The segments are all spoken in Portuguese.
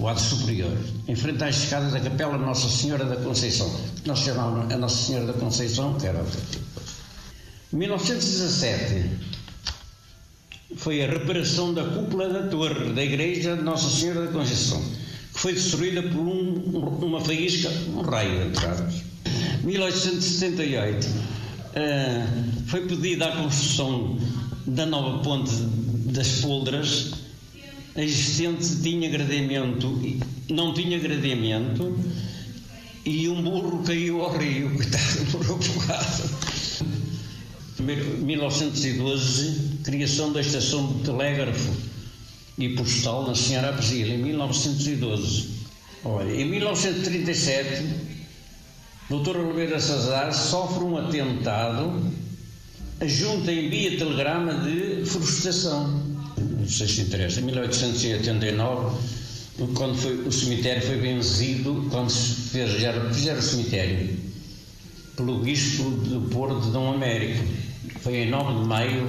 o lado superior, em frente à escada da capela Nossa Senhora da Conceição. Nós chamávamos a Nossa Senhora da Conceição, que era outra. Em 1917 foi a reparação da cúpula da torre da igreja de Nossa Senhora da Conceição, que foi destruída por uma faísca, um raio, entre aspas. Em 1878 foi pedida a construção da nova ponte das Poldras. A existente tinha gradeamento, não tinha gradeamento, e um burro caiu ao rio, coitado, morreu afogado. Em 1912, criação da estação de telégrafo e postal na Senhora Apesila, em 1912. Olha, em 1937, Dr. Oliveira Salazar sofre um atentado, a junta envia telegrama de frustração. Não sei se interessa. Em 1889, quando o cemitério foi benzido, quando fizeram o cemitério pelo bispo do Porto de Dom Américo, foi em 9 de maio,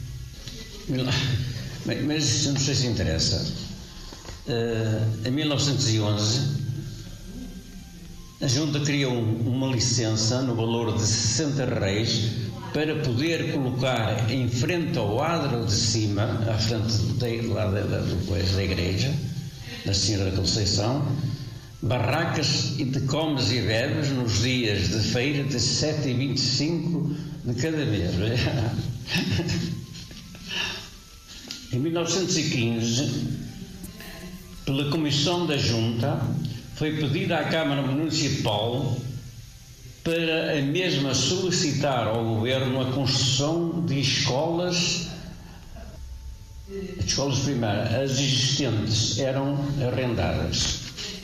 mas não sei se interessa. Em 1911, a junta criou uma licença no valor de 60 reis para poder colocar em frente ao adro de cima, à frente da igreja, da Senhora da Conceição, barracas de comes e bebes nos dias de feira de 7 e 25 de cada mês. Em 1915, pela Comissão da Junta, foi pedida à Câmara Municipal para a mesma solicitar ao Governo a construção de escolas primárias. As existentes eram arrendadas.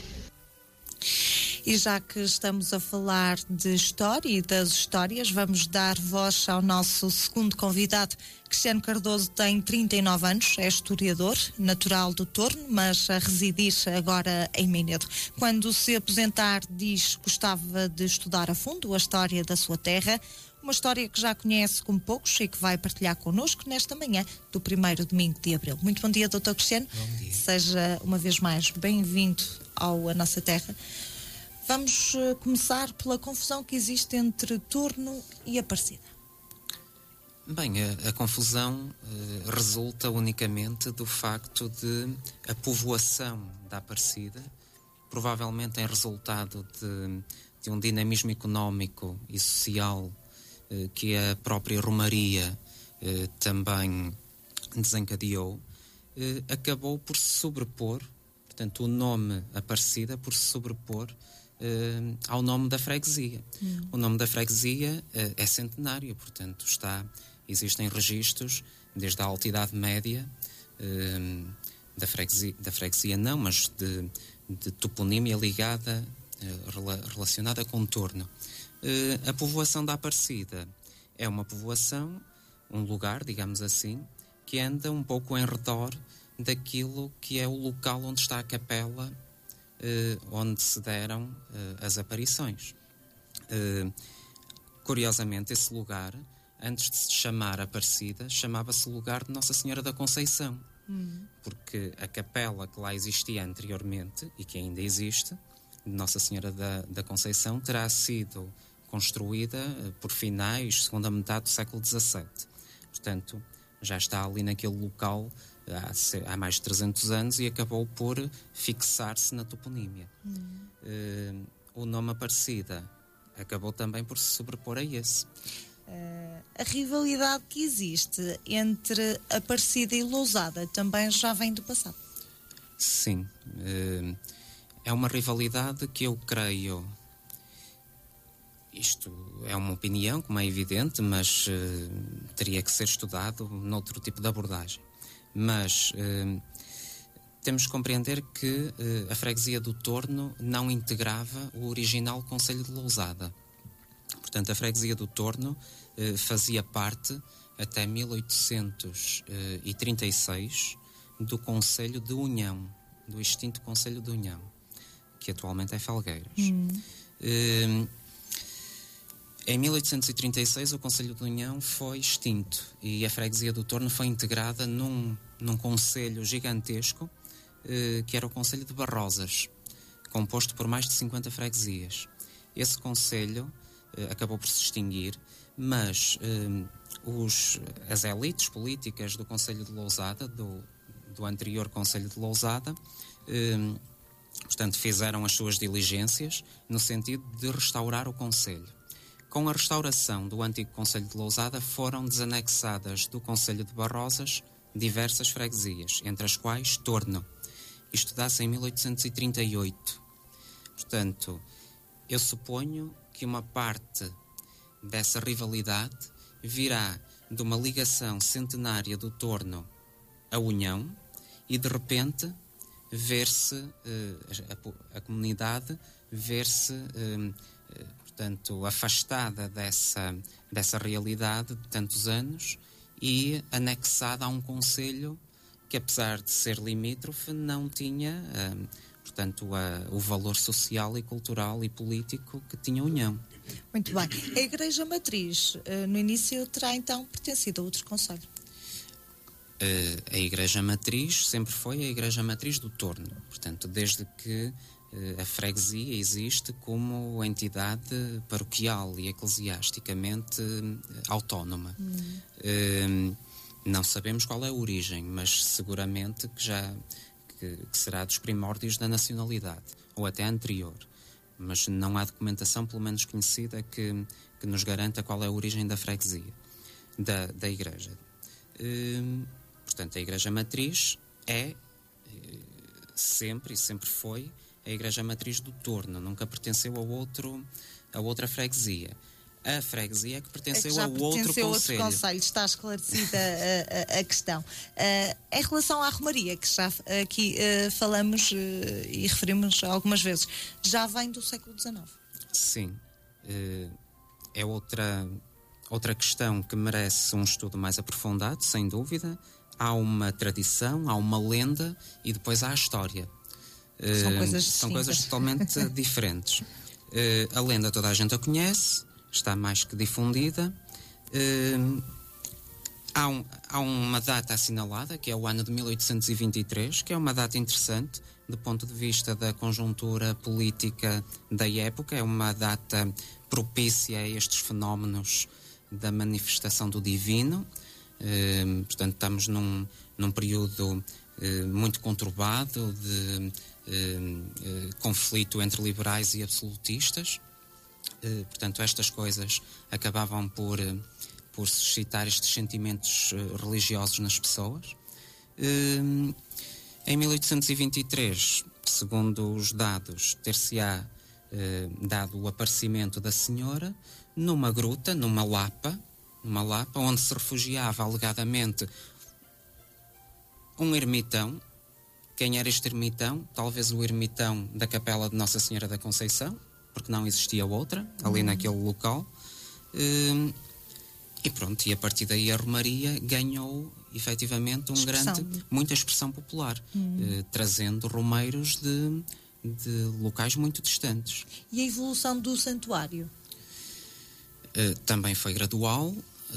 E já que estamos a falar de história e das histórias, vamos dar voz ao nosso segundo convidado. Cristiano Cardoso tem 39 anos, é historiador, natural do Torno, mas a residir agora em Minedo. Quando se aposentar, diz que gostava de estudar a fundo a história da sua terra, uma história que já conhece como poucos e que vai partilhar connosco nesta manhã do primeiro domingo de abril. Muito bom dia, Dr. Cristiano. Bom dia. Seja uma vez mais bem-vindo à nossa terra. Vamos começar pela confusão que existe entre Torno e Aparecida. Bem, a confusão resulta unicamente do facto de a povoação da Aparecida, provavelmente em resultado de um dinamismo económico e social que a própria Romaria também desencadeou, acabou por se sobrepor, portanto o nome Aparecida por se sobrepor ao nome da freguesia. O nome da freguesia é centenário, portanto existem registros desde a Alta Idade Média da freguesia não, mas de toponímia ligada, relacionada com Torno. A povoação da Aparecida é uma povoação, um lugar, digamos assim, que anda um pouco em redor daquilo que é o local onde está a capela onde se deram as aparições. Curiosamente, esse lugar, antes de se chamar Aparecida, chamava-se lugar de Nossa Senhora da Conceição, porque a capela que lá existia anteriormente, e que ainda existe, de Nossa Senhora da Conceição, terá sido construída por finais, segunda metade do século XVII. Portanto, já está ali naquele local há mais de 300 anos e acabou por fixar-se na toponímia. O nome Aparecida acabou também por se sobrepor a esse. A rivalidade que existe entre Aparecida e Lousada também já vem do passado. Sim. É uma rivalidade que eu creio... Isto é uma opinião, como é evidente, mas teria que ser estudado noutro tipo de abordagem. Mas temos que compreender que a freguesia do Torno não integrava o original concelho de Lousada. Portanto, a freguesia do Torno fazia parte, até 1836, do concelho de Unhão, do extinto concelho de Unhão, que atualmente é Felgueiras. Em 1836 o Concelho de Unhão foi extinto e a freguesia do Torno foi integrada num concelho gigantesco que era o Concelho de Barrosas, composto por mais de 50 freguesias. Esse concelho acabou por se extinguir, mas as elites políticas do Concelho de Lousada, do anterior Concelho de Lousada, portanto, fizeram as suas diligências no sentido de restaurar o concelho. Com a restauração do antigo Concelho de Lousada, foram desanexadas do Concelho de Barrosas diversas freguesias, entre as quais Torno. Isto dá-se em 1838. Portanto, eu suponho que uma parte dessa rivalidade virá de uma ligação centenária do Torno à União e, de repente, ver-se, a comunidade ver-se, portanto, afastada dessa realidade de tantos anos e anexada a um concelho que, apesar de ser limítrofe, não tinha, portanto, o valor social e cultural e político que tinha a União. Muito bem. A Igreja Matriz, no início, terá então pertencido a outro concelho? A Igreja Matriz sempre foi a Igreja Matriz do Torno. Portanto, desde que a freguesia existe como entidade paroquial e eclesiasticamente autónoma. Não sabemos qual é a origem, mas seguramente que será dos primórdios da nacionalidade, ou até anterior. Mas não há documentação, pelo menos conhecida, que nos garanta qual é a origem da freguesia, da Igreja. Portanto, a Igreja Matriz é sempre, e sempre foi, a Igreja Matriz do Torno. Nunca pertenceu a outra freguesia. A freguesia é que pertenceu a outro concelho. Está esclarecida a questão. Em relação à Romaria, que já aqui falamos e referimos algumas vezes, já vem do século XIX. Sim. É outra questão que merece um estudo mais aprofundado, sem dúvida. Há uma tradição, há uma lenda e depois há a história. São coisas totalmente diferentes. A lenda toda a gente a conhece, está mais que difundida. Há uma data assinalada, que é o ano de 1823, que é uma data interessante do ponto de vista da conjuntura política da época. É uma data propícia a estes fenómenos da manifestação do divino. Portanto, estamos num período muito conturbado de conflito entre liberais e absolutistas. Portanto, estas coisas acabavam por suscitar estes sentimentos religiosos nas pessoas. Em 1823, segundo os dados, ter-se-á dado o aparecimento da senhora numa gruta, numa lapa, onde se refugiava alegadamente um ermitão. Quem era este ermitão? Talvez o ermitão da Capela de Nossa Senhora da Conceição, porque não existia outra ali naquele local. E pronto, e a partir daí a Romaria ganhou efetivamente muita expressão popular, trazendo romeiros de locais muito distantes. E a evolução do santuário? Também foi gradual.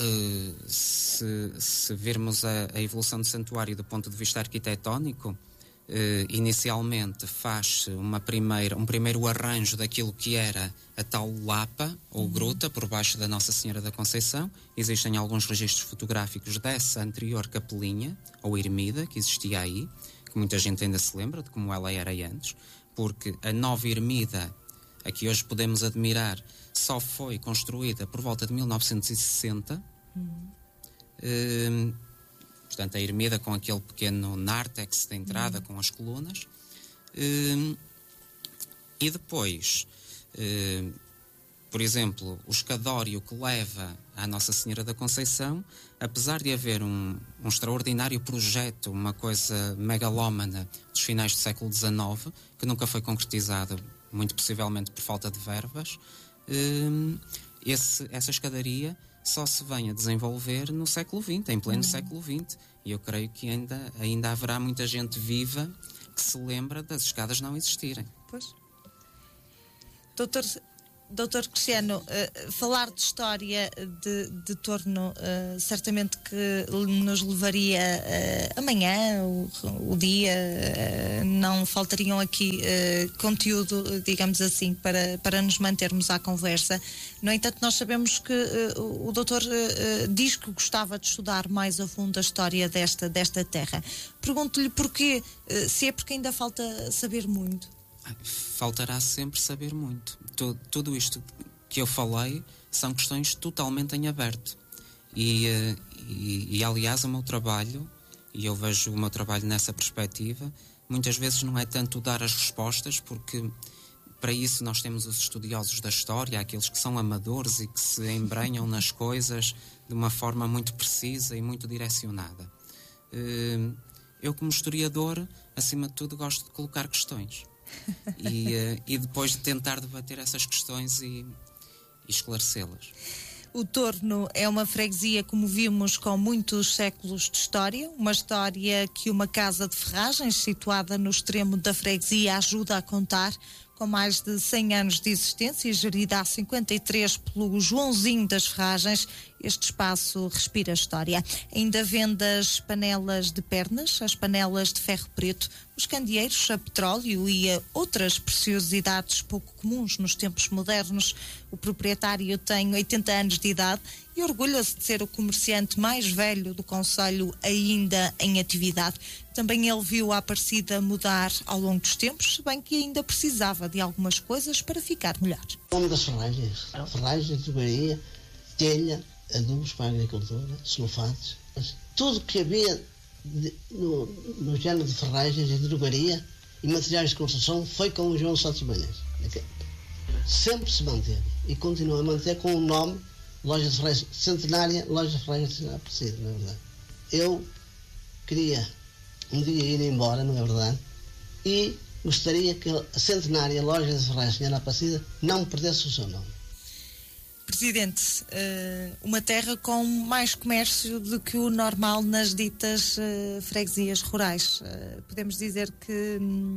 Se virmos a evolução do santuário do ponto de vista arquitetónico, inicialmente faz-se um primeiro arranjo daquilo que era a tal lapa ou gruta por baixo da Nossa Senhora da Conceição. Existem alguns registros fotográficos dessa anterior capelinha ou ermida que existia aí, que muita gente ainda se lembra de como ela era antes, porque a nova ermida a que hoje podemos admirar só foi construída por volta de 1960. Portanto, a ermida com aquele pequeno nártex de entrada com as colunas. E depois, por exemplo, o escadório que leva à Nossa Senhora da Conceição, apesar de haver um extraordinário projeto, uma coisa megalómana dos finais do século XIX, que nunca foi concretizado, muito possivelmente por falta de verbas, essa escadaria só se vem a desenvolver no século XX, em pleno século XX. E eu creio que ainda haverá muita gente viva que se lembra das escadas não existirem. Pois. Doutor, Doutor Cristiano, falar de história de Torno certamente que nos levaria amanhã, o dia, não faltariam aqui conteúdo, digamos assim, para nos mantermos à conversa. No entanto, nós sabemos que o doutor diz que gostava de estudar mais a fundo a história desta terra. Pergunto-lhe porquê, se é porque ainda falta saber muito. Faltará sempre saber muito. Tudo isto que eu falei são questões totalmente em aberto. E aliás, o meu trabalho, e eu vejo o meu trabalho nessa perspectiva, muitas vezes não é tanto dar as respostas, porque para isso nós temos os estudiosos da história, aqueles que são amadores e que se embrenham nas coisas de uma forma muito precisa e muito direcionada. Eu, como historiador, acima de tudo, gosto de colocar questões. E depois de tentar debater essas questões e esclarecê-las. O Torno é uma freguesia, como vimos, com muitos séculos de história, uma história que uma casa de ferragens situada no extremo da freguesia ajuda a contar, com mais de 100 anos de existência e gerida há 53 pelo Joãozinho das Ferragens. Este espaço respira história. Ainda vende as panelas de pernas, as panelas de ferro preto, os candeeiros a petróleo e a outras preciosidades pouco comuns nos tempos modernos. O proprietário tem 80 anos de idade e orgulha-se de ser o comerciante mais velho do concelho ainda em atividade. Também ele viu a Aparecida mudar ao longo dos tempos, se bem que ainda precisava de algumas coisas para ficar melhor. O nome das ferragens, tubaria, telha, adubos para a agricultura, sulfatos, tudo que havia no género de ferragens, de drogaria e materiais de construção foi com o João Santos Banhas. Sempre se manteve e continua a manter com o nome Loja de Ferragens Centenária, Loja de Ferragens Aparecida, na verdade. Eu queria um dia ir embora, não é verdade, e gostaria que a Centenária Loja de Ferragens Aparecida não perdesse o seu nome. Presidente, uma terra com mais comércio do que o normal nas ditas freguesias rurais. Podemos dizer que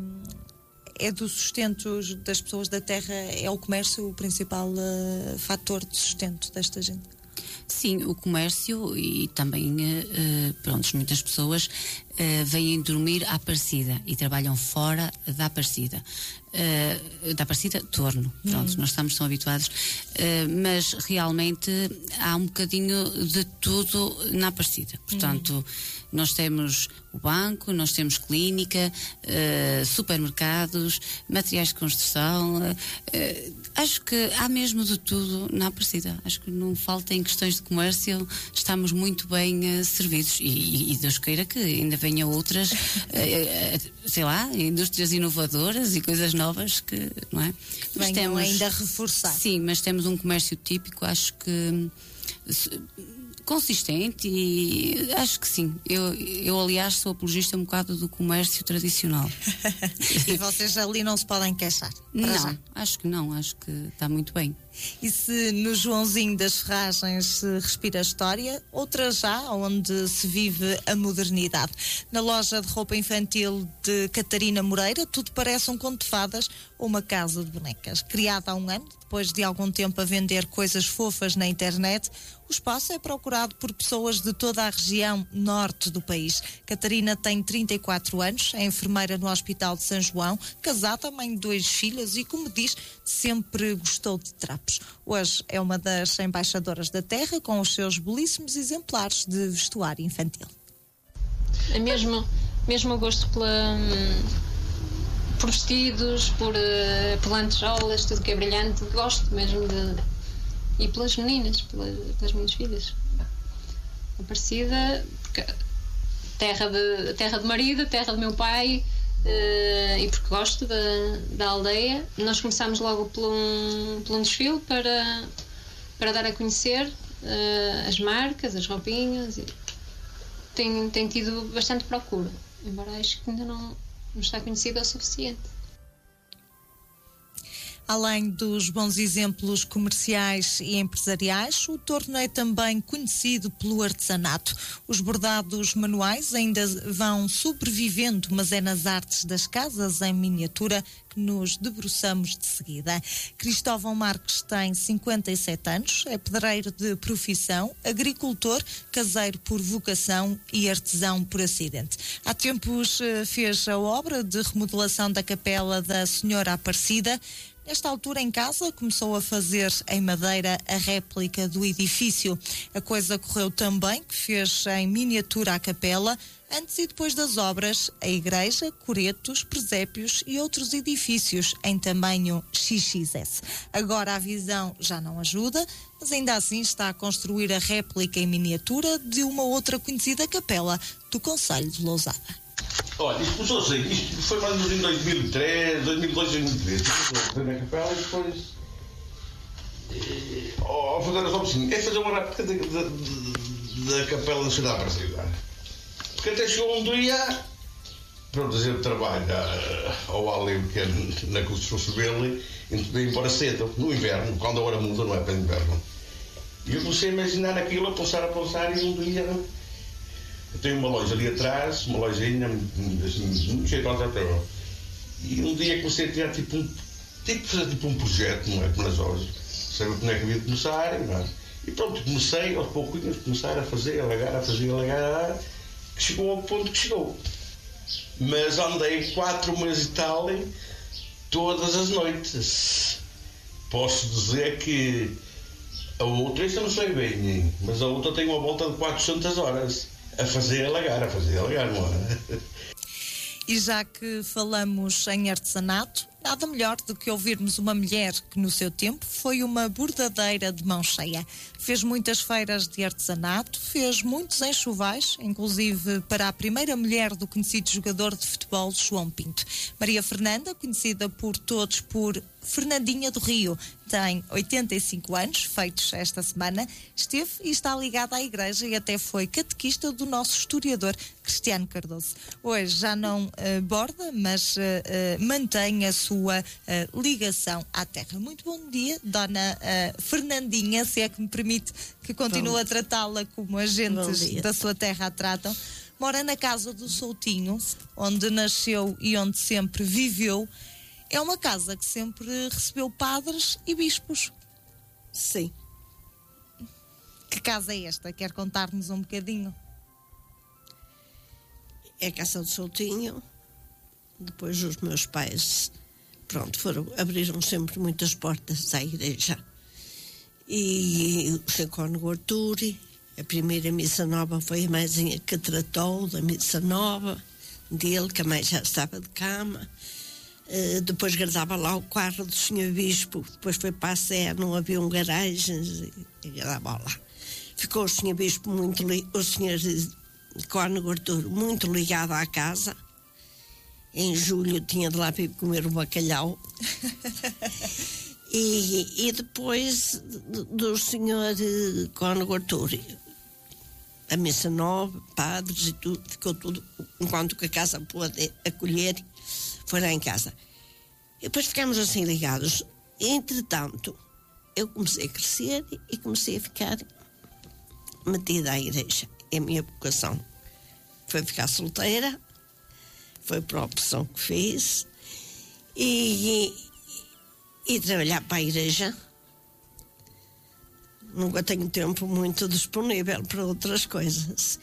é do sustento das pessoas da terra, é o comércio o principal fator de sustento desta gente? Sim, o comércio e também, muitas pessoas vêm dormir à Aparecida e trabalham fora da Aparecida. Torno, nós estamos tão habituados, mas realmente há um bocadinho de tudo na Aparecida. Portanto, nós temos o banco, nós temos clínica, supermercados, materiais de construção, acho que há mesmo de tudo na Aparecida. Acho que não falta em questões de comércio, estamos muito bem servidos e Deus queira que ainda venham outras, indústrias inovadoras e coisas novas que, não é? Mas temos ainda reforçar. Sim, mas temos um comércio típico, acho que consistente e acho que sim. Eu aliás sou apologista um bocado do comércio tradicional. E vocês ali não se podem queixar? Não, acho que está muito bem. E se no Joãozinho das Ferragens se respira a história, outra já onde se vive a modernidade. Na loja de roupa infantil de Catarina Moreira, tudo parece um conto de fadas ou uma casa de bonecas. Criada há um ano, depois de algum tempo a vender coisas fofas na internet, o espaço é procurado por pessoas de toda a região norte do país. Catarina tem 34 anos, é enfermeira no Hospital de São João, casada, mãe de 2 filhas e, como diz, sempre gostou de trapos. Hoje é uma das embaixadoras da terra, com os seus belíssimos exemplares de vestuário infantil. É mesmo o gosto por vestidos, por lantejoulas, tudo que é brilhante. Gosto mesmo e pelas meninas, pelas minhas filhas. Aparecida, porque terra de marido, terra do meu pai, e porque gosto da aldeia. Nós começámos logo por um desfile para dar a conhecer as marcas, as roupinhas. E tem tido bastante procura, embora acho que ainda não está conhecida o suficiente. Além dos bons exemplos comerciais e empresariais, o Torno é também conhecido pelo artesanato. Os bordados manuais ainda vão sobrevivendo, mas é nas artes das casas em miniatura que nos debruçamos de seguida. Cristóvão Marques tem 57 anos, é pedreiro de profissão, agricultor, caseiro por vocação e artesão por acidente. Há tempos fez a obra de remodelação da Capela da Senhora Aparecida. Nesta altura, em casa, começou a fazer em madeira a réplica do edifício. A coisa correu tão bem que fez em miniatura a capela, antes e depois das obras, a igreja, coretos, presépios e outros edifícios em tamanho XXS. Agora a visão já não ajuda, mas ainda assim está a construir a réplica em miniatura de uma outra conhecida capela do concelho de Lousada. Olha, isto começou assim, isto foi mais ou menos em 2003, 2002, 2003. Foi na capela e depois, ao fazer as obras, é fazer uma réplica da capela da Senhora Aparecida. Porque até chegou um dia, pronto, a gente trabalha ao ar livre, que é na construção civil, e veio embora cedo, no inverno, quando a hora muda, não é para o inverno. E eu comecei a imaginar aquilo, a pensar, e um dia... Eu tenho uma loja ali atrás, uma lojinha, assim, muito cheia de contratores. E um dia comecei a tirar fazer um projeto, não é? Como nas horas. Sabe como é que havia de começar, não é? E pronto, comecei aos pouquinhos, começar a fazer, a alagar, que chegou ao ponto que chegou. Mas andei 4 meses e tal, todas as noites. Posso dizer que a outra, isso eu não sei bem, mas a outra tem uma volta de 400 horas. A fazer alagar, não é? E já que falamos em artesanato, nada melhor do que ouvirmos uma mulher que no seu tempo foi uma bordadeira de mão cheia. Fez muitas feiras de artesanato, fez muitos enxovais, inclusive para a primeira mulher do conhecido jogador de futebol João Pinto. Maria Fernanda, conhecida por todos por Fernandinha do Rio, tem 85 anos, feitos esta semana, esteve e está ligada à igreja e até foi catequista do nosso historiador Cristiano Cardoso. Hoje já não borda, mas mantém a sua ligação à terra. Muito bom dia, Dona Fernandinha, se é que me permite que continue a tratá-la como as gentes da sua terra a tratam. Mora na casa do Soutinho, onde nasceu e onde sempre viveu. É uma casa que sempre recebeu padres e bispos. Sim. Que casa é esta? Quer contar-nos um bocadinho? É a casa do Soutinho. Depois os meus pais, pronto, abriram sempre muitas portas à igreja. E o Sr. Cônego Arturi, a primeira missa nova foi a mãezinha que tratou da missa nova dele, que a mãe já estava de cama. Depois guardava lá o carro do Sr. Bispo, depois foi para a Sé, não havia garagens e guardava lá. Ficou o Sr. Bispo o Sr. Cônego Arturo muito ligado à casa. Em julho tinha de lá para ir comer o bacalhau. E depois do Sr. Cônego Arturo, a missa nova, padres e tudo, ficou tudo, enquanto que a casa pôde acolher, foi lá em casa. E depois ficámos assim ligados. Entretanto, eu comecei a crescer e comecei a ficar metida à igreja. É a minha vocação. Foi ficar solteira, foi por opção que fiz, e trabalhar para a igreja. Nunca tenho tempo muito disponível para outras coisas.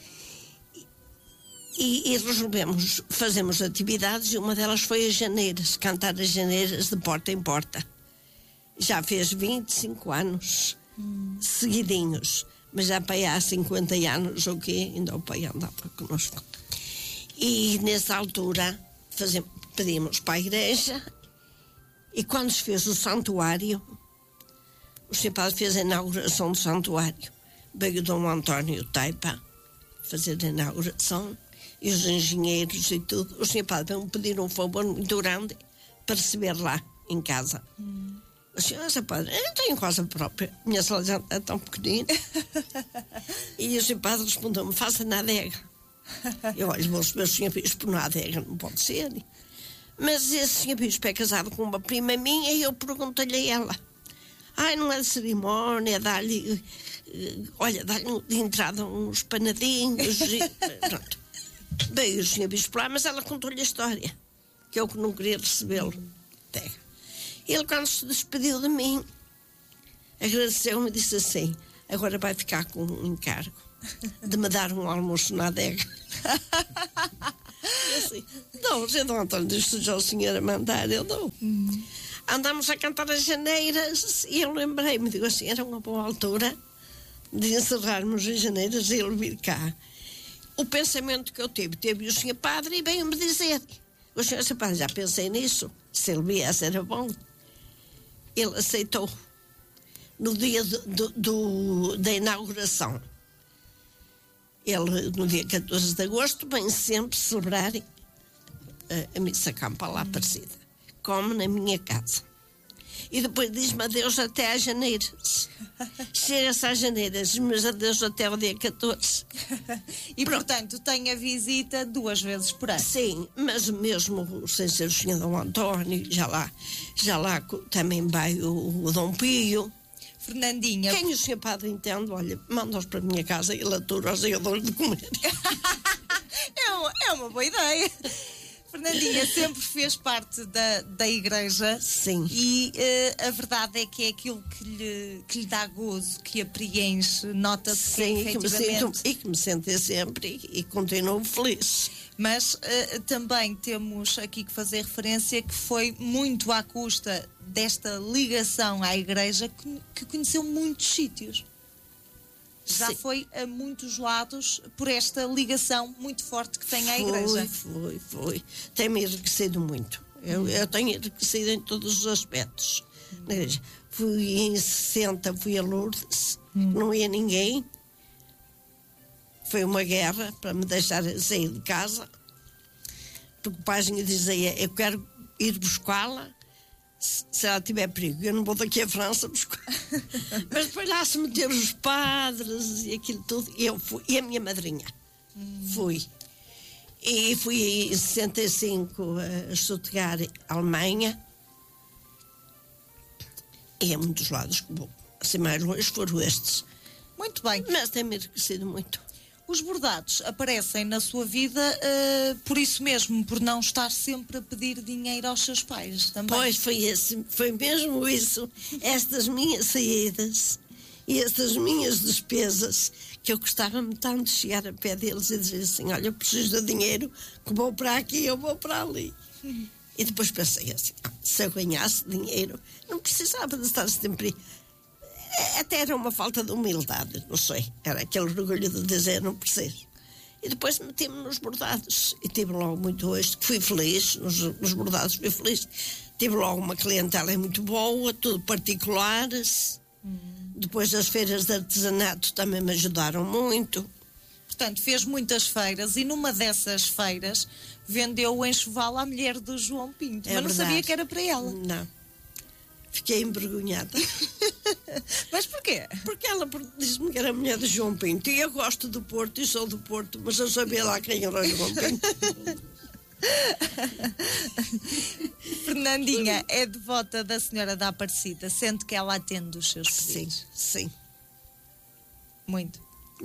E resolvemos, fazemos atividades, e uma delas foi as janeiras, cantar as janeiras de porta em porta. Já fez 25 anos seguidinhos, mas já para aí há 50 anos ou quê, ainda o pai andava connosco. E nessa altura pedimos para a igreja, e quando se fez o santuário, o Sr. Padre fez a inauguração do santuário. Veio o Dom António Taipa fazer a inauguração, e os engenheiros e tudo. O Sr. Padre veio pedir um favor muito grande para receber lá em casa. O Sr. Padre, eu não tenho casa própria, minha sala já é tão pequenina. E o Sr. Padre respondeu-me: faça na adega. Eu olho, vou receber o Sr. Bispo na adega, não pode ser. Mas esse Sr. Bispo é casado com uma prima minha e eu perguntei-lhe a ela. Não é de cerimónia, dá-lhe de entrada uns panadinhos e pronto. Veio o Sr. Bispo lá, mas ela contou-lhe a história, que eu que não queria recebê-lo. Ele, quando se despediu de mim, agradeceu-me e disse assim: agora vai ficar com um encargo de me dar um almoço na adega. E assim, dou, Zé Dom António, disse já o senhor a mandar, eu dou. Andámos a cantar as janeiras e eu lembrei-me, digo assim, era uma boa altura de encerrarmos as janeiras e ele vir cá. O pensamento que eu teve o senhor padre e veio-me dizer: o senhor padre, já pensei nisso, se ele viesse era bom. Ele aceitou no dia da inauguração. Ele, no dia 14 de agosto, vem sempre celebrar a missa campal à Aparecida. Come na minha casa. E depois diz-me adeus até às janeiras. Chega-se às janeiras, mas adeus até ao dia 14. E, portanto, tem a visita 2 vezes por ano. Sim, mas mesmo sem ser o senhor Dom António, já lá também vai o Dom Pio. Fernandinha. Quem o senhor padre entende, olha, manda-os para a minha casa e laturas e eu dou-lhe de comer. É uma boa ideia. Fernandinha sempre fez parte da igreja. Sim. E a verdade é que é aquilo que lhe dá gozo, que a preenche, nota-se que efetivamente... E que me senti sempre e continuo feliz. Mas também temos aqui que fazer referência que foi muito à custa desta ligação à igreja que conheceu muitos sítios. Já Sim. Foi a muitos lados por esta ligação muito forte que tem à igreja. Foi. Tem-me enriquecido muito. Eu tenho enriquecido em todos os aspectos. Fui em 60, fui a Lourdes, não ia ninguém. Foi uma guerra para me deixar sair de casa. Porque o pai dizia: eu quero ir buscá-la se ela tiver perigo. Eu não vou daqui à França buscar. Mas depois lá se meteram os padres e aquilo tudo. E eu fui. E a minha madrinha. Fui. E fui em 65 a Stuttgart, Alemanha. E a muitos lados que vou. Assim mais longe foram estes. Muito bem. Mas tem-me enriquecido muito. Os bordados aparecem na sua vida por isso mesmo, por não estar sempre a pedir dinheiro aos seus pais também. Pois foi mesmo isso. Estas minhas saídas e estas minhas despesas, que eu gostava-me tanto de chegar a pé deles e dizer assim: olha, eu preciso de dinheiro, que vou para aqui, eu vou para ali. E depois pensei assim: se eu ganhasse dinheiro, não precisava de estar sempre... Até era uma falta de humildade, não sei. Era aquele orgulho de dizer, não preciso. E depois meti-me nos bordados. E tive logo muito hoje, que fui feliz, nos bordados fui feliz. Tive logo uma clientela muito boa, tudo particulares. Depois as feiras de artesanato também me ajudaram muito. Portanto, fez muitas feiras e numa dessas feiras vendeu o enxoval à mulher do João Pinto. Mas não sabia que era para ela. Não. Fiquei envergonhada. Mas porquê? Porque ela disse-me que era a mulher de João Pinto. E eu gosto do Porto e sou do Porto, mas eu sabia lá quem era o João Pinto. Fernandinha é devota da Senhora da Aparecida, sendo que ela atende os seus pedidos. Sim. Muito.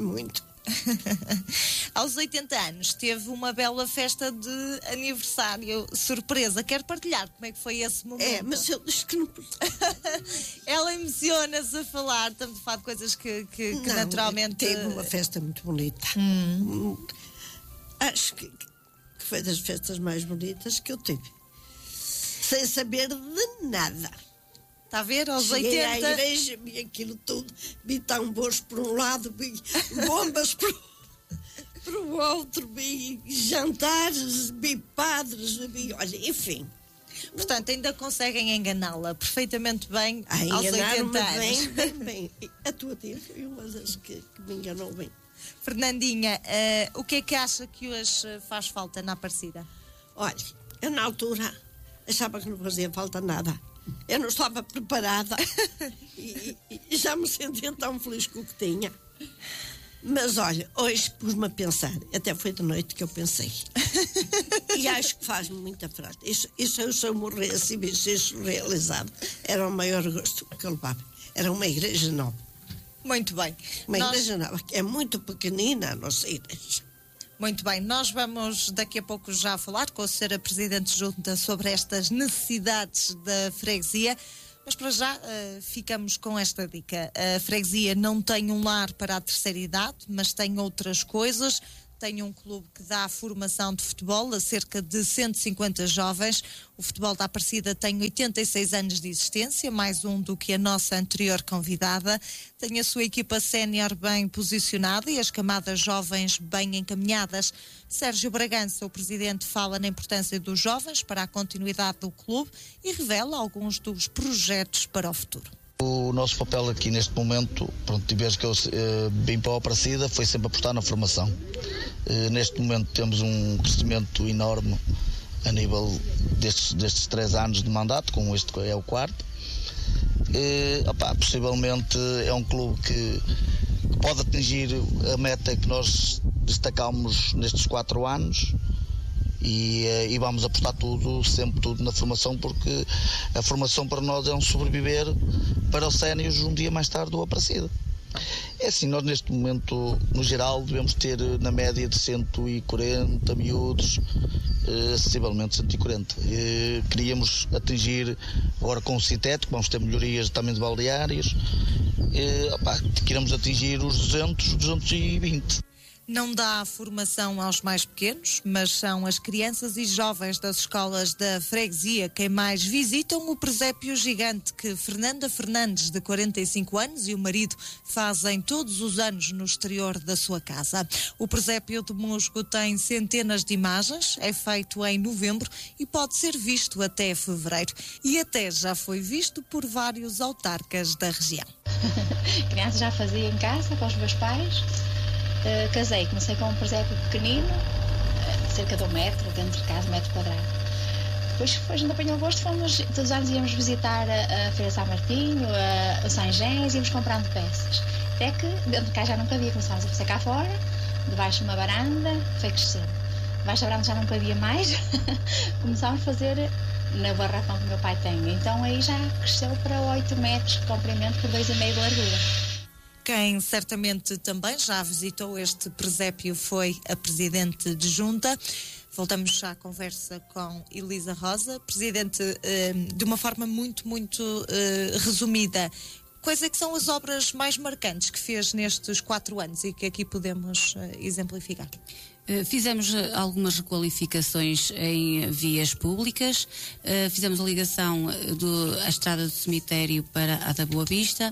Aos 80 anos teve uma bela festa de aniversário surpresa. Quer partilhar como é que foi esse momento? Mas eu disse que não... Ela emociona-se a falar. Estamos a falar de coisas que não, naturalmente... Teve uma festa muito bonita. Acho que foi das festas mais bonitas que eu tive. Sem saber de nada. Está a ver? Aos Cheguei 80... à igreja, vi aquilo tudo, vi tambores por um lado, vi bombas por o outro, vi jantares, vi padres, olha, enfim. Portanto, ainda conseguem enganá-la perfeitamente bem aos 80 anos. Bem. A tua tia foi uma das que me enganou bem. Fernandinha, o que é que acha que hoje faz falta na Aparecida? Olha, eu na altura achava que não fazia falta nada. Eu não estava preparada e já me sentia tão feliz com o que tinha. Mas olha, hoje pus-me a pensar, até foi de noite que eu pensei. E acho que faz-me muita falta. Isso se eu morresse e visse isso realizado, era o maior gosto que eu levava. Era uma igreja nova. Muito bem. Uma igreja nova, que é muito pequenina a nossa igreja. Muito bem, nós vamos daqui a pouco já falar com a senhora Presidente Junta sobre estas necessidades da freguesia, mas para já ficamos com esta dica. A freguesia não tem um lar para a terceira idade, mas tem outras coisas. Tem um clube que dá formação de futebol a cerca de 150 jovens. O Futebol da Aparecida tem 86 anos de existência, mais um do que a nossa anterior convidada. Tem a sua equipa sénior bem posicionada e as camadas jovens bem encaminhadas. Sérgio Bragança, o presidente, fala na importância dos jovens para a continuidade do clube e revela alguns dos projetos para o futuro. O nosso papel aqui neste momento, desde que eu vim para a Aparecida, foi sempre apostar na formação. Neste momento temos um crescimento enorme a nível destes 3 anos de mandato, como este é o 4º. Possivelmente é um clube que pode atingir a meta que nós destacámos nestes 4 anos. E vamos apostar sempre tudo na formação, porque a formação para nós é um sobreviver para os séniores um dia mais tarde do Aparecida. É assim, nós neste momento, no geral, devemos ter na média de 140 miúdos, acessivelmente 140. Queríamos atingir, agora com o sintético, vamos ter melhorias também de balneários, queremos atingir os 220. Não dá formação aos mais pequenos, mas são as crianças e jovens das escolas da freguesia quem mais visitam o presépio gigante que Fernanda Fernandes, de 45 anos, e o marido fazem todos os anos no exterior da sua casa. O presépio de Musgo tem centenas de imagens, é feito em novembro e pode ser visto até fevereiro. E até já foi visto por vários autarcas da região. Criança já fazia em casa com os meus pais. Comecei com um presépio pequenino, cerca de 1 metro, dentro de casa, 1 metro quadrado. Depois a gente apanhou o gosto, todos os anos íamos visitar a Feira de São Martinho, o São Gens, íamos comprando peças. Até que dentro de casa já não cabia, começámos a fazer cá fora, debaixo de uma varanda, foi crescendo. Debaixo da varanda já não cabia mais, começámos a fazer na barracão que o meu pai tem. Então aí já cresceu para 8 metros de comprimento por 2,5 de largura. Quem certamente também já visitou este presépio foi a Presidente de Junta. Voltamos à conversa com Elisa Rosa. Presidente, de uma forma muito resumida, quais é que são as obras mais marcantes que fez nestes 4 anos e que aqui podemos exemplificar? Fizemos algumas requalificações em vias públicas, fizemos a ligação da estrada do cemitério para a da Boa Vista,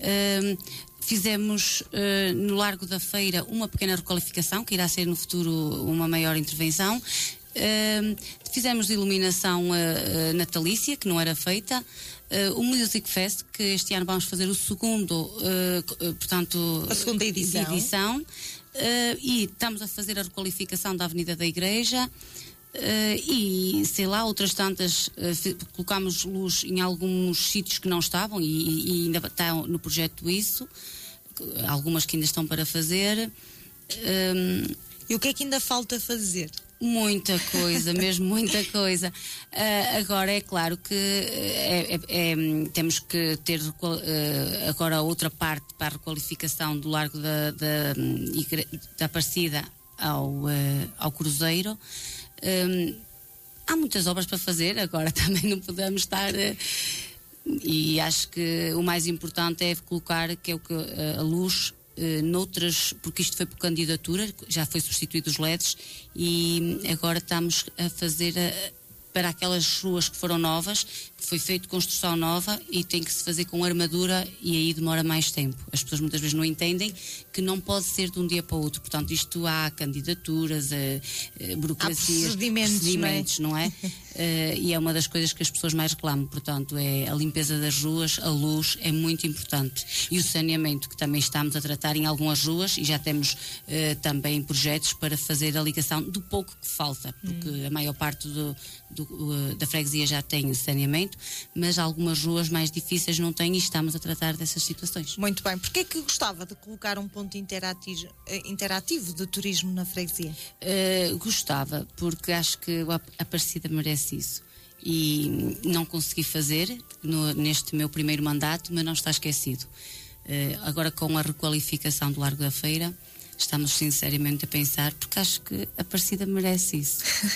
fizemos no Largo da Feira uma pequena requalificação, que irá ser no futuro uma maior intervenção. Fizemos de iluminação natalícia, que não era feita. O Music Fest, que este ano vamos fazer o segundo, a segunda edição. E estamos a fazer a requalificação da Avenida da Igreja. E sei lá, outras tantas, colocámos luz em alguns sítios que não estavam e ainda está no projeto isso, algumas que ainda estão para fazer. E o que é que ainda falta fazer? Muita coisa, mesmo muita coisa. Agora é claro que temos que ter agora a outra parte para a requalificação do Largo da Aparecida ao Cruzeiro. Há muitas obras para fazer, agora também não podemos estar e acho que o mais importante é colocar que a luz noutras, porque isto foi por candidatura, já foi substituído os LEDs e agora estamos a fazer para aquelas ruas que foram novas, que foi feito construção nova e tem que se fazer com armadura e aí demora mais tempo. As pessoas muitas vezes não entendem que não pode ser de um dia para o outro. Portanto, isto há candidaturas, burocracias, procedimentos, não é? e é uma das coisas que as pessoas mais reclamam. Portanto, é a limpeza das ruas, a luz é muito importante, e o saneamento, que também estamos a tratar em algumas ruas, e já temos também projetos para fazer a ligação do pouco que falta, porque a maior parte da freguesia já tem saneamento, mas algumas ruas mais difíceis não têm, e estamos a tratar dessas situações. Muito bem. Porquê é que gostava de colocar um ponto interativo de turismo na freguesia? Gostava, porque acho que a Aparecida merece isso. E não consegui fazer neste meu primeiro mandato, mas não está esquecido. Agora, com a requalificação do Largo da Feira, estamos sinceramente a pensar, porque acho que a Aparecida merece isso.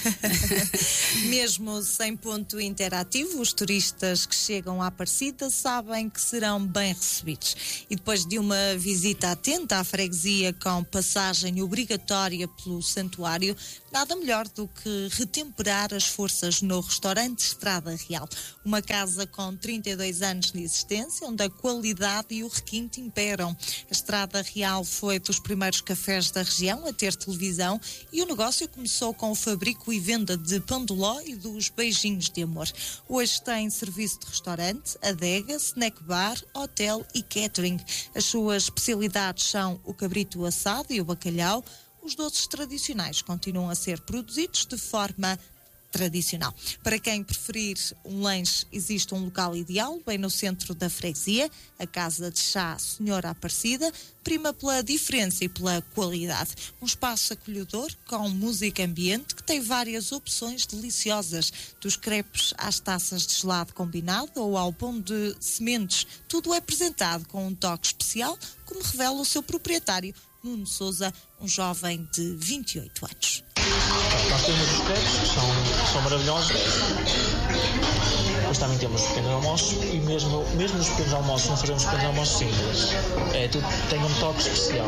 Mesmo sem ponto interativo, os turistas que chegam à Aparecida sabem que serão bem recebidos. E depois de uma visita atenta à freguesia com passagem obrigatória pelo santuário, nada melhor do que retemperar as forças no restaurante Estrada Real. Uma casa com 32 anos de existência, onde a qualidade e o requinte imperam. A Estrada Real foi dos primeiros cafés da região a ter televisão, e o negócio começou com o fabrico e venda de pão de ló e dos beijinhos de amor. Hoje tem serviço de restaurante, adega, snack bar, hotel e catering. As suas especialidades são o cabrito assado e o bacalhau. Os doces tradicionais continuam a ser produzidos de forma tradicional. Para quem preferir um lanche, existe um local ideal, bem no centro da freguesia, a Casa de Chá Senhora Aparecida, prima pela diferença e pela qualidade. Um espaço acolhedor com música ambiente que tem várias opções deliciosas, dos crepes às taças de gelado combinado ou ao pão de sementes. Tudo é apresentado com um toque especial, como revela o seu proprietário, Nuno Sousa, um jovem de 28 anos. Nós temos os crepes, que são maravilhosos. Depois também temos os pequenos almoços, e mesmo nos pequenos almoços não fazemos pequenos almoços simples. Tudo tem um toque especial.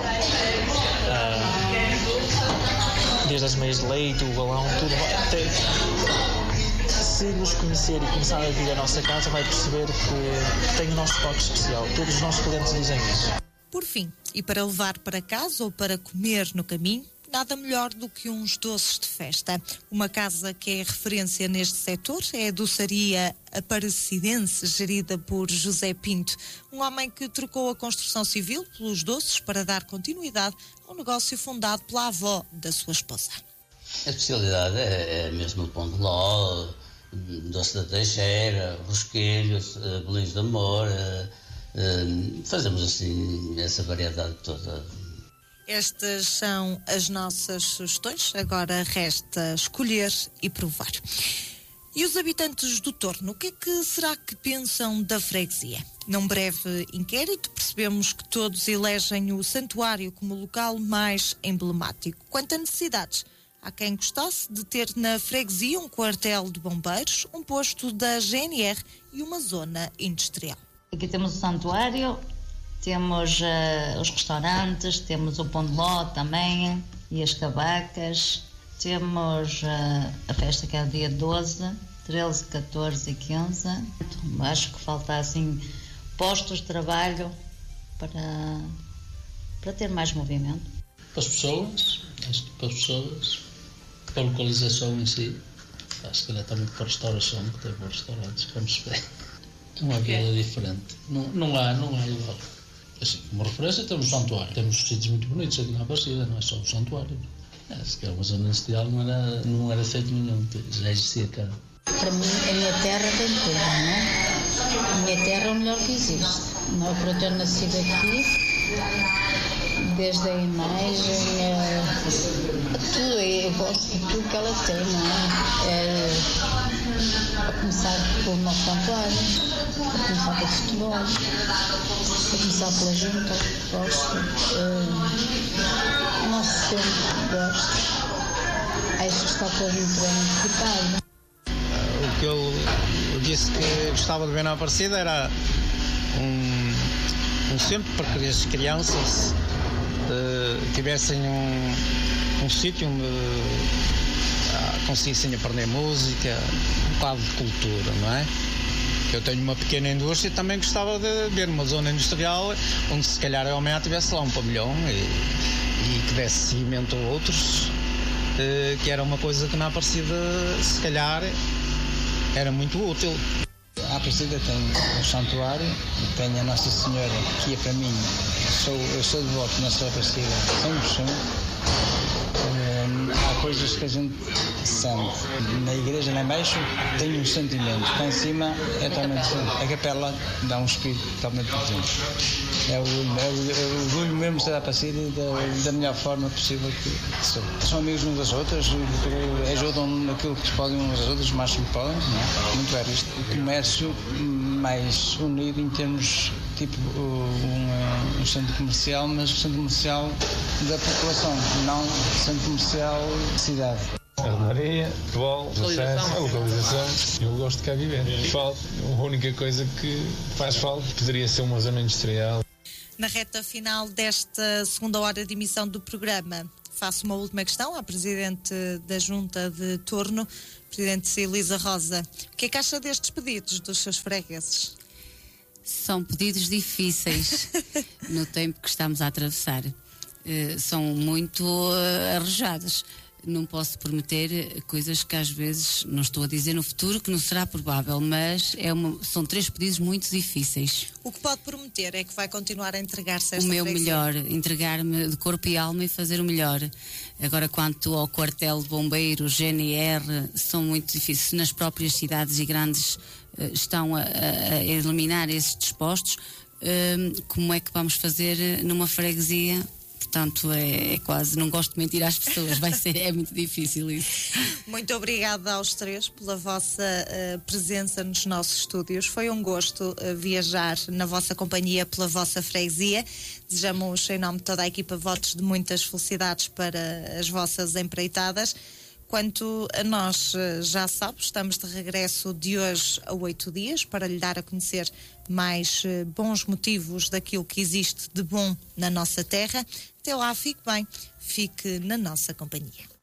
Desde as meias de leite, o galão, tudo se nos conhecer e começar a vir à nossa casa, vai perceber que tem o nosso toque especial. Todos os nossos clientes dizem isso. Por fim, e para levar para casa ou para comer no caminho, nada melhor do que uns doces de festa. Uma casa que é referência neste setor é a doçaria aparecidense, gerida por José Pinto, um homem que trocou a construção civil pelos doces para dar continuidade ao negócio fundado pela avó da sua esposa. A especialidade é mesmo o pão de ló, doce da teixeira, rosquilhos, bolinhos de amor. Fazemos assim essa variedade toda. Estas são as nossas sugestões, agora resta escolher e provar. E os habitantes do Torno, o que é que será que pensam da freguesia? Num breve inquérito percebemos que todos elegem o santuário como o local mais emblemático. Quanto a necessidades, há quem gostasse de ter na freguesia um quartel de bombeiros, um posto da GNR e uma zona industrial. Aqui temos o santuário, temos os restaurantes, temos o pão de ló também e as cavacas, temos a festa que é o dia 12, 13, 14 e 15. Acho que falta assim postos de trabalho para ter mais movimento. Para as pessoas, para a localização em si, se calhar também para a restauração, que tem bons restaurantes, vamos ver. É uma vida diferente, não há igual. Assim, como referência temos o santuário, temos sítios muito bonitos aqui na Aparecida, não é só o santuário. Se calhar uma zona industrial não era feito nenhum, já existia cá. Para mim, a minha terra tem tudo, não é? A minha terra é o melhor que existe. Não é por eu ter nascido aqui, desde a imagem, tudo, eu gosto de tudo que ela tem, não é? A começar pelo nosso santuário, a começar pelo futebol, a começar pela junta, gosto, o nosso tempo, gosto. Acho que está todo muito bem equipado. O que eu disse que gostava de ver na Aparecida era um centro para que as crianças tivessem um sítio onde conseguissem aprender música, um bocado de cultura, não é? Eu tenho uma pequena indústria e também gostava de ver uma zona industrial onde se calhar amanhã tivesse lá um pavilhão e que desse seguimento a outros, que era uma coisa que na Aparecida se calhar era muito útil. A Aparecida tem um santuário, tem a Nossa Senhora, que é para mim, eu sou devoto de Nossa Aparecida 100%. Há coisas que a gente sente. Na igreja lá embaixo tem um sentimento, cá em cima é totalmente diferente. A capela dá um espírito totalmente diferente. É o orgulho mesmo de ser Aparecida da melhor forma possível que sou. São amigos uns das outras, ajudam naquilo que podem uns das outras, o máximo que podem, não é? Muito é isto. O comércio mais unido em termos tipo um centro comercial, mas o centro comercial da população, não o centro comercial da cidade. Armaria, futebol, a localização, eu gosto de cá viver. Falta, a única coisa que faz falta poderia ser uma zona industrial. Na reta final desta segunda hora de emissão do programa, faço uma última questão à Presidente da Junta de Torno, Presidente Elisa Rosa. O que é que acha destes pedidos dos seus fregueses? São pedidos difíceis no tempo que estamos a atravessar. São muito arrojados. Não posso prometer coisas que às vezes, não estou a dizer no futuro que não será provável, mas são 3 pedidos muito difíceis. O que pode prometer é que vai continuar a entregar-se a esta O meu freguesia. melhor, entregar-me de corpo e alma e fazer o melhor. Agora, quanto ao quartel de bombeiros, GNR, são muito difíceis. Nas próprias cidades e grandes estão a eliminar esses dispostos, como é que vamos fazer numa freguesia? Portanto, é quase, não gosto de mentir às pessoas, é muito difícil isso. Muito obrigada aos 3 pela vossa presença nos nossos estúdios. Foi um gosto viajar na vossa companhia pela vossa freguesia. Desejamos, em nome de toda a equipa, votos de muitas felicidades para as vossas empreitadas. Quanto a nós, já sabe, estamos de regresso de hoje a 8 dias para lhe dar a conhecer mais bons motivos daquilo que existe de bom na nossa terra. Até lá, fique bem, fique na nossa companhia.